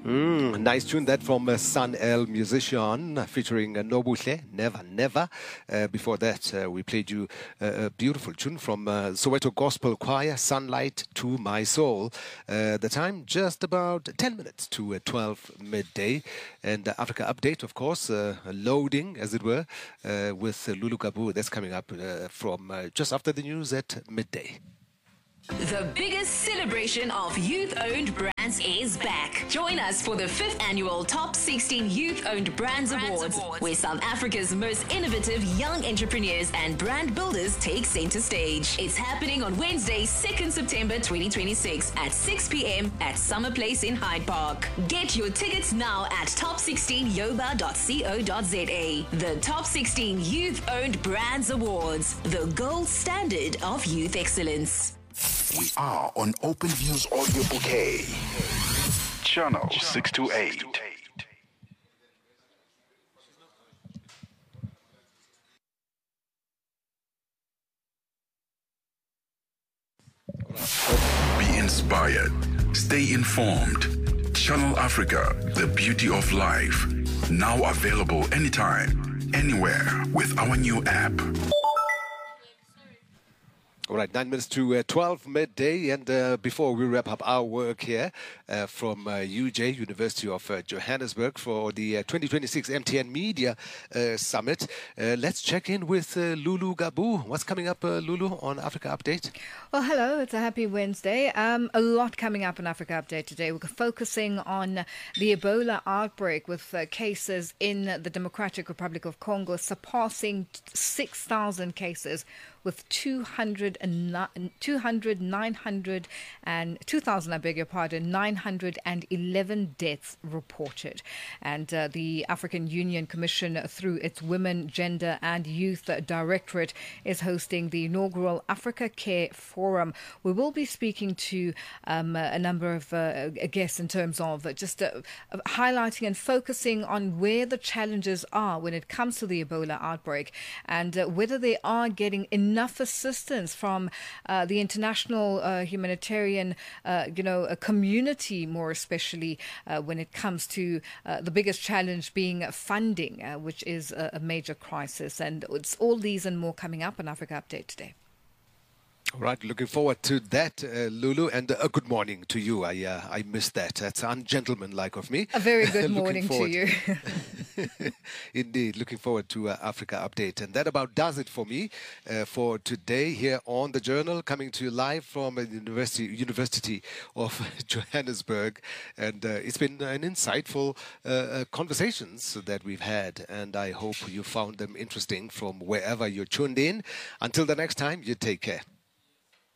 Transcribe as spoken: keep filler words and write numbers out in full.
Mm, nice tune that from uh, Sun El Musician uh, featuring uh, Nobuhle, Never Never. Uh, before that, uh, we played you uh, a beautiful tune from uh, Soweto Gospel Choir, Sunlight to My Soul. Uh, the time just about ten minutes to uh, twelve midday. And uh, Africa Update, of course, uh, loading, as it were, uh, with uh, Lulu Gabu. That's coming up uh, from uh, just after the news at midday. The biggest celebration of youth-owned brands is back. Join us for the fifth annual Top sixteen Youth-Owned Brands, brands Awards, Awards, where South Africa's most innovative young entrepreneurs and brand builders take center stage. It's happening on Wednesday, second September twenty twenty-six at six p.m. at Summer Place in Hyde Park. Get your tickets now at top sixteen yoba dot co dot za. The Top sixteen Youth-Owned Brands Awards, the gold standard of youth excellence. We are on OpenView's audio bouquet. Channel six two eight. Be inspired. Stay informed. Channel Africa, the beauty of life. Now available anytime, anywhere with our new app. All right, nine minutes to uh, twelve midday, and uh, before we wrap up our work here uh, from uh, U J, University of uh, Johannesburg, for the uh, twenty twenty-six M T N Media uh, Summit, uh, let's check in with uh, Lulu Gabu. What's coming up, uh, Lulu, on Africa Update? Well, hello, it's a happy Wednesday. Um, a lot coming up on Africa Update today. We're focusing on the Ebola outbreak with uh, cases in the Democratic Republic of Congo surpassing six thousand cases, with two hundred, nine hundred and two thousand, I beg your pardon, nine hundred eleven deaths reported. And uh, the African Union Commission, through its Women, Gender and Youth Directorate, is hosting the inaugural Africa Care Forum. We will be speaking to um, a number of uh, guests in terms of just uh, highlighting and focusing on where the challenges are when it comes to the Ebola outbreak, and uh, whether they are getting enough enough assistance from uh, the international uh, humanitarian, uh, you know, a community, more especially uh, when it comes to uh, the biggest challenge being funding, uh, which is a, a major crisis. And it's all these and more coming up on Africa Update today. All right, looking forward to that, uh, Lulu, and a uh, good morning to you. I uh, I missed that. That's ungentlemanlike of me. A very good morning to you. Indeed, looking forward to uh, Africa Update. And that about does it for me uh, for today here on The Journal, coming to you live from the University, University of Johannesburg. And uh, it's been an insightful uh, uh, conversations that we've had, and I hope you found them interesting from wherever you're tuned in. Until the next time, you take care.